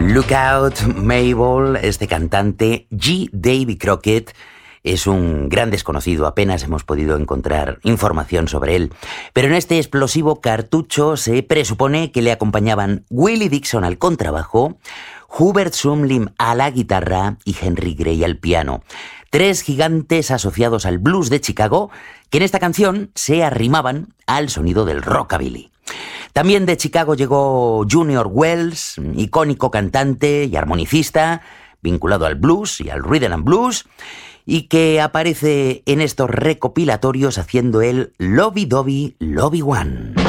Lookout Mabel, este cantante G. Davy Crockett, es un gran desconocido, apenas hemos podido encontrar información sobre él. Pero en este explosivo cartucho se presupone que le acompañaban Willie Dixon al contrabajo, Hubert Sumlin a la guitarra y Henry Gray al piano. Tres gigantes asociados al blues de Chicago que en esta canción se arrimaban al sonido del rockabilly. También de Chicago llegó Junior Wells, icónico cantante y armonicista, vinculado al blues y al rhythm and blues, y que aparece en estos recopilatorios haciendo el Lovey Dovey Lovey One.